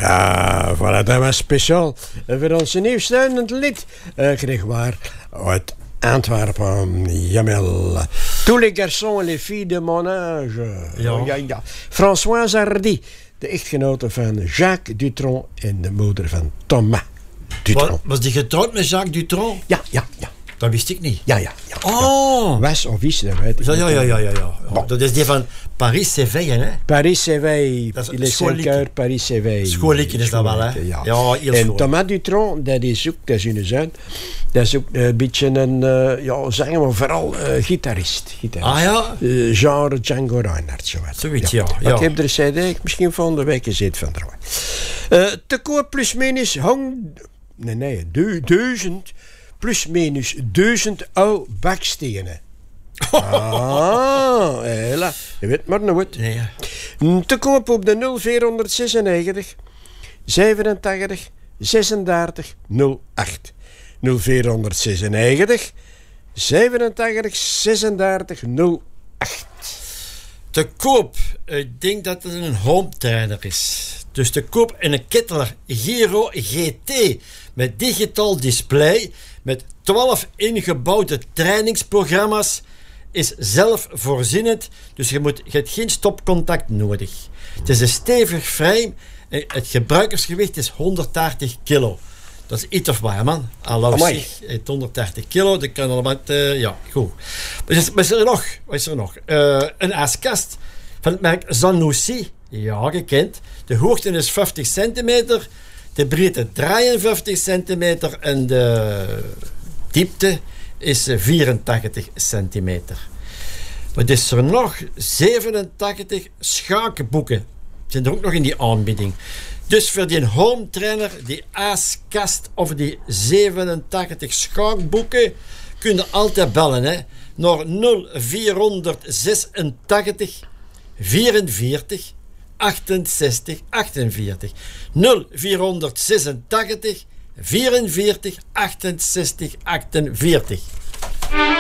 Ja, voilà, dat was speciaal. Voor onze nieuwstuinend lied kregen we uit Antwerpen. Jamel. Tous les garçons et les filles de mon âge. Ja. Françoise Hardy, de echtgenote van Jacques Dutronc en de moeder van Thomas Dutronc. Was die getrouwd met Jacques Dutronc? Ja. Dat wist ik niet. Ja. Oh! Was of is, dat weet ik niet. Ja. Bon. Dat is die van Paris-Séveille, hè? Paris-Séveille, Dat is il est 5 heures, Paris-Séveille. Schoolliedje is dat wel, hè? Ja, heel en school. Thomas Dutronc, dat is hun zoon. Dat is ook een beetje een, zeggen we vooral gitarist. Ah ja? Genre Django Reinhardt, zoiets. Zoiets, ja. Ik heb er een cd, misschien volgende week een zit van draaien. Te koop plus minus Nee, 1000 plus minus 1000 oude bakstenen. Hela. Je weet maar nooit. Nee. Te koop op de 0496 87 36 08. 0496 87 36 08. Te koop. Ik denk dat het een home trainer is. Dus te koop in een Kettler Giro GT met digitaal display, met 12 ingebouwde trainingsprogramma's, is zelfvoorzienend, dus je hebt geen stopcontact nodig. Het is een stevig frame en het gebruikersgewicht is 130 kilo. Dat is iets of wat, man. Hallo, zeg. 130 kilo, dat kan allemaal... ja, goed. Wat is er nog? Een ijskast van het merk Zanussi. Ja, gekend. De hoogte is 50 centimeter, de breedte 53 centimeter en de diepte is 84 centimeter. Wat is er nog? 87 schaakboeken zijn er ook nog in die aanbieding. Dus voor die home trainer, die ijskast of die 87 schaakboeken, kun je altijd bellen, hè, naar 0486 44 68 48. 0486 44 68 48.